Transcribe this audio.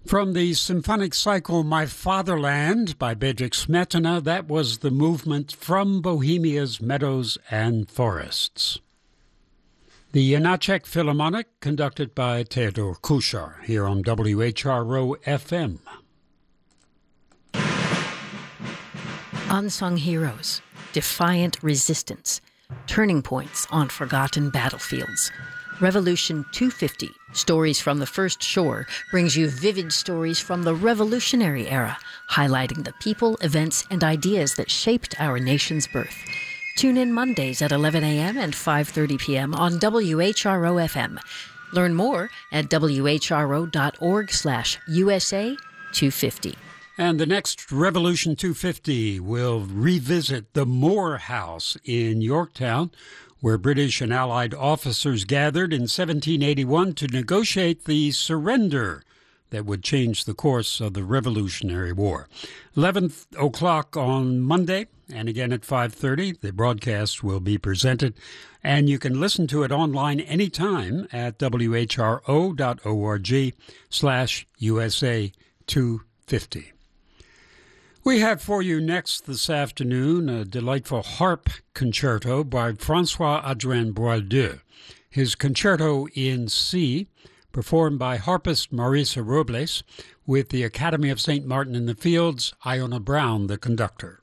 From the symphonic cycle My Fatherland by Bedřich Smetana, that was the movement From Bohemia's Meadows and Forests. The Janáček Philharmonic, conducted by Theodor Kuchar, here on WHRO FM. Unsung heroes, defiant resistance, turning points on forgotten battlefields. Revolution 250, Stories from the First Shore, brings you vivid stories from the Revolutionary era, highlighting the people, events, and ideas that shaped our nation's birth. Tune in Mondays at 11 a.m. and 5:30 p.m. on WHRO FM. Learn more at whro.org/USA 250. And the next Revolution 250 will revisit the Moore House in Yorktown, where British and Allied officers gathered in 1781 to negotiate the surrender that would change the course of the Revolutionary War. 11 o'clock on Monday, and again at 5:30, the broadcast will be presented, and you can listen to it online anytime at whro.org/USA 250. We have for you next this afternoon a delightful harp concerto by François-Adrien Boileau. His concerto in C, performed by harpist Marisa Robles, with the Academy of St. Martin in the Fields, Iona Brown, the conductor.